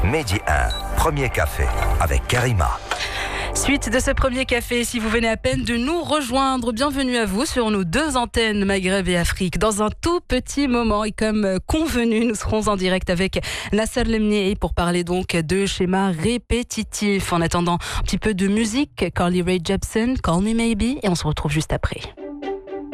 Mehdi 1, premier café avec Karima. Suite de ce premier café, si vous venez à peine de nous rejoindre, bienvenue à vous sur nos deux antennes Maghreb et Afrique. Dans un tout petit moment et comme convenu, nous serons en direct avec Nasser Lemnier pour parler donc de schémas répétitifs. En attendant, un petit peu de musique, Carly Rae Jepsen, Call Me Maybe, et on se retrouve juste après.